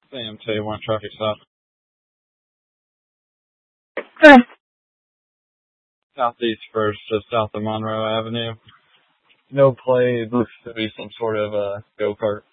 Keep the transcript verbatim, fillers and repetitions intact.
Sam, tell you one traffic stop. Okay. Southeast first, just south of Monroe Avenue. No play. It looks to be some sort of uh, go-kart.